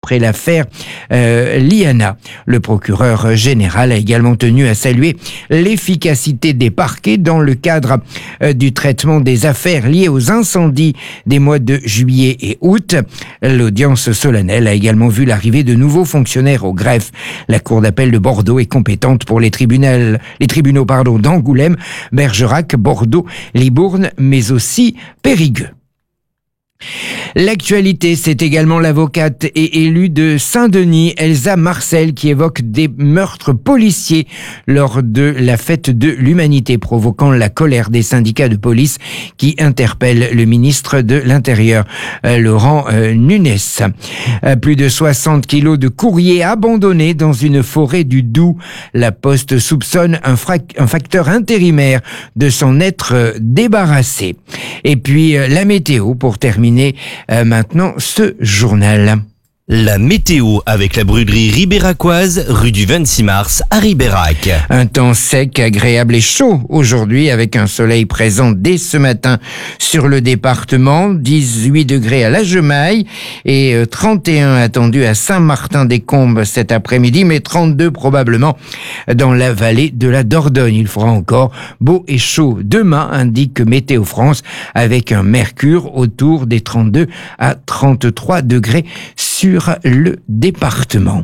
après l'affaire Liana. Le procureur général a également tenu à saluer l'efficacité des parquets dans le cadre du traitement des affaires liées aux incendies des mois de juillet et août. L'audience solennelle a également vu l'arrivée de nouveaux fonctionnaires au greffe. La Cour d'appel de Bordeaux est compétente pour les tribunaux d'Angoulême, Bergerac, Bordeaux, Libourne, mais aussi Périgueux. L'actualité, c'est également l'avocate et élue de Saint-Denis, Elsa Marcel, qui évoque des meurtres policiers lors de la fête de l'Humanité, provoquant la colère des syndicats de police qui interpellent le ministre de l'Intérieur, Laurent Nunez. Plus de 60 kilos de courrier abandonnés dans une forêt du Doubs. La Poste soupçonne un facteur intérimaire de s'en être débarrassé. Et puis la météo pour terminer maintenant ce journal. La météo avec la brûlerie ribéracoise, rue du 26 mars à Ribérac. Un temps sec, agréable et chaud aujourd'hui avec un soleil présent dès ce matin sur le département. 18 degrés à la Gemaille et 31 attendus à Saint-Martin-des-Combes cet après-midi, mais 32 probablement dans la vallée de la Dordogne. Il fera encore beau et chaud demain, indique Météo France, avec un mercure autour des 32 à 33 degrés sur le département.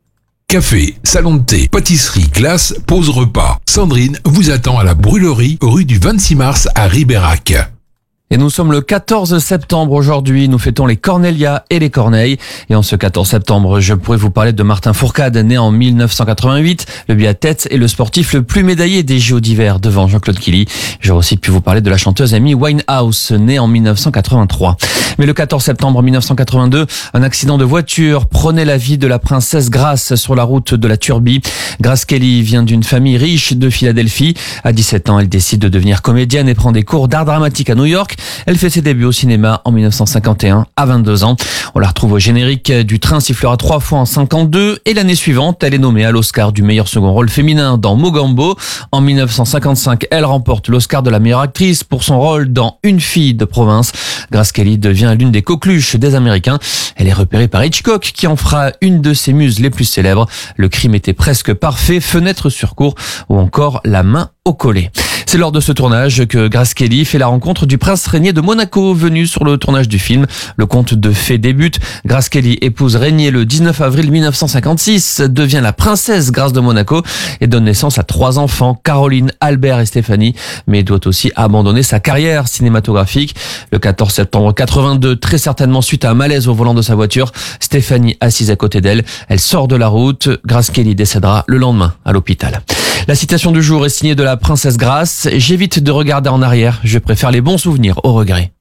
Café, salon de thé, pâtisserie, glace, pause repas. Sandrine vous attend à la brûlerie rue du 26 mars à Ribérac. Et nous sommes le 14 septembre aujourd'hui, nous fêtons les Cornélias et les Corneilles. Et en ce 14 septembre, je pourrais vous parler de Martin Fourcade, né en 1988, le biathlète et le sportif le plus médaillé des JO d'hiver devant Jean-Claude Killy. J'aurais aussi pu vous parler de la chanteuse Amy Winehouse, née en 1983. Mais le 14 septembre 1982, un accident de voiture prenait la vie de la princesse Grace sur la route de la Turbie. Grace Kelly vient d'une famille riche de Philadelphie. À 17 ans, elle décide de devenir comédienne et prend des cours d'art dramatique à New York. Elle fait ses débuts au cinéma en 1951 à 22 ans. On la retrouve au générique du Train sifflera 3 fois en 52 et l'année suivante, elle est nommée à l'Oscar du meilleur second rôle féminin dans Mogambo. En 1955, elle remporte l'Oscar de la meilleure actrice pour son rôle dans Une fille de province. Grace Kelly devient l'une des coqueluches des Américains. Elle est repérée par Hitchcock qui en fera une de ses muses les plus célèbres. Le crime était presque parfait, Fenêtre sur cour ou encore La main au collet. C'est lors de ce tournage que Grace Kelly fait la rencontre du prince Régnier de Monaco, venu sur le tournage du film. Le conte de fées débute. Grace Kelly épouse Régnier le 19 avril 1956, devient la princesse Grace de Monaco et donne naissance à 3 enfants, Caroline, Albert et Stéphanie, mais doit aussi abandonner sa carrière cinématographique. Le 14 septembre 82, très certainement suite à un malaise au volant de sa voiture, Stéphanie assise à côté d'elle, elle sort de la route. Grace Kelly décédera le lendemain à l'hôpital. La citation du jour est signée de la princesse Grace. J'évite de regarder en arrière, je préfère les bons souvenirs aux regrets.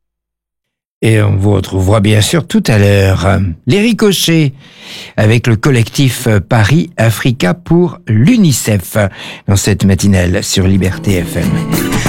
Et on vous retrouvera bien sûr tout à l'heure. Les ricochets avec le collectif Paris Africa pour l'UNICEF dans cette matinale sur Liberté FM.